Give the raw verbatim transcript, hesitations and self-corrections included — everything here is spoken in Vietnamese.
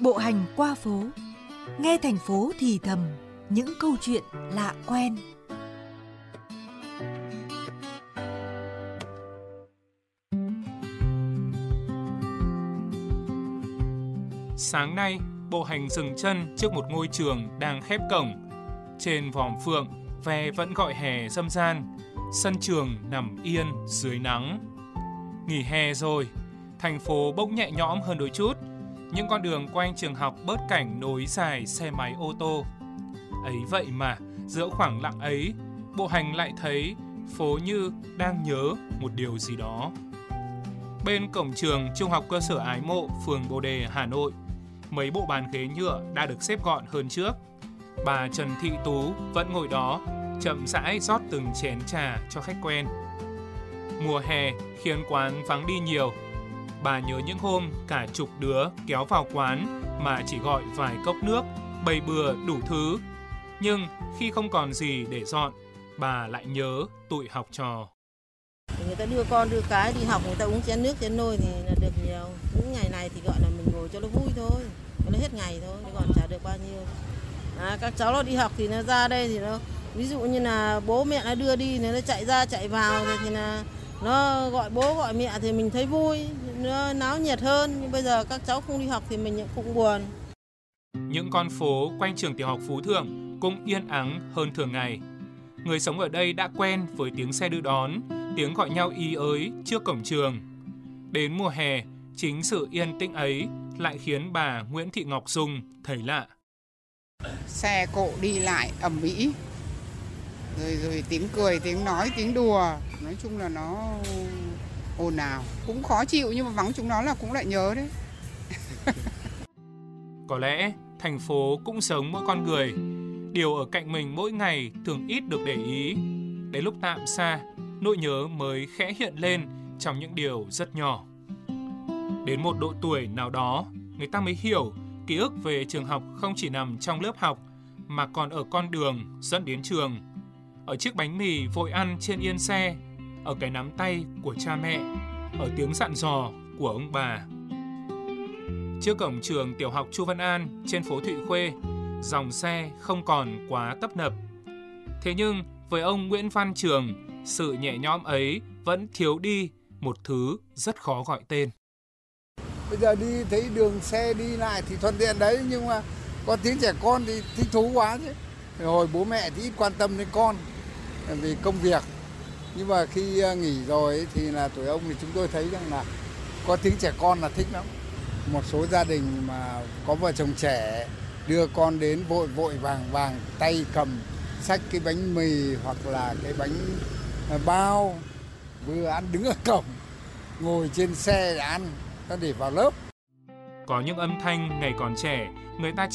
Bộ hành qua phố, nghe thành phố thì thầm những câu chuyện lạ quen. Sáng nay, bộ hành dừng chân trước một ngôi trường đang khép cổng. Trên vòm phượng, ve vẫn gọi hè râm ran. Sân trường nằm yên dưới nắng. Nghỉ hè rồi, thành phố bỗng nhẹ nhõm hơn đôi chút. Những con đường quanh trường học bớt cảnh nối dài xe máy ô tô. Ấy vậy mà, giữa khoảng lặng ấy, bộ hành lại thấy phố như đang nhớ một điều gì đó. Bên cổng trường Trung học cơ sở Ái Mộ, phường Bồ Đề, Hà Nội, mấy bộ bàn ghế nhựa đã được xếp gọn hơn trước. Bà Trần Thị Tú vẫn ngồi đó, chậm rãi rót từng chén trà cho khách quen. Mùa hè khiến quán vắng đi nhiều. Bà nhớ những hôm cả chục đứa kéo vào quán mà chỉ gọi vài cốc nước, bày bừa đủ thứ. Nhưng khi không còn gì để dọn, bà lại nhớ tụi học trò. Người ta đưa con đưa cái đi học, người ta uống chén nước chén nôi thì là được nhiều. Những ngày này thì gọi là mình ngồi cho nó vui thôi, cho nó hết ngày thôi, còn chả được bao nhiêu. À, các cháu nó đi học thì nó ra đây thì nó ví dụ như là bố mẹ nó đưa đi thì nó chạy ra chạy vào thì là nó gọi bố gọi mẹ thì mình thấy vui, nó náo nhiệt hơn. Nhưng bây giờ các cháu không đi học thì mình cũng buồn. Những con phố quanh trường tiểu học Phú Thượng cũng yên ắng hơn thường ngày. Người sống ở đây đã quen với tiếng xe đưa đón, tiếng gọi nhau ý ới trước cổng trường. Đến mùa hè, chính sự yên tĩnh ấy lại khiến bà Nguyễn Thị Ngọc Dung thấy lạ. Xe cộ đi lại ầm ĩ, rồi rồi tiếng cười, tiếng nói, tiếng đùa, nói chung là nó ồn ào, cũng khó chịu nhưng mà vắng chúng nó là cũng lại nhớ đấy. Có lẽ thành phố cũng giống mỗi con người, điều ở cạnh mình mỗi ngày thường ít được để ý. Đến lúc tạm xa, nỗi nhớ mới khẽ hiện lên trong những điều rất nhỏ. Đến một độ tuổi nào đó, người ta mới hiểu ký ức về trường học không chỉ nằm trong lớp học mà còn ở con đường dẫn đến trường, ở chiếc bánh mì vội ăn trên yên xe, ở cái nắm tay của cha mẹ, ở tiếng dặn dò của ông bà. Trước cổng trường tiểu học Chu Văn An trên phố Thụy Khuê, dòng xe không còn quá tấp nập. Thế nhưng với ông Nguyễn Văn Trường, sự nhẹ nhõm ấy vẫn thiếu đi một thứ rất khó gọi tên. Bây giờ đi thấy đường xe đi lại thì thuận tiện đấy, nhưng mà có tiếng trẻ con thì thích thú quá chứ. Hồi bố mẹ thì ít quan tâm đến con vì công việc. Nhưng mà khi nghỉ rồi thì là tuổi ông thì chúng tôi thấy rằng là có tiếng trẻ con là thích lắm. Một số gia đình mà có vợ chồng trẻ đưa con đến vội vội vàng vàng, tay cầm xách cái bánh mì hoặc là cái bánh bao, vừa ăn đứng ở cổng, ngồi trên xe để ăn, ta để vào lớp. Có những âm thanh ngày còn trẻ, người ta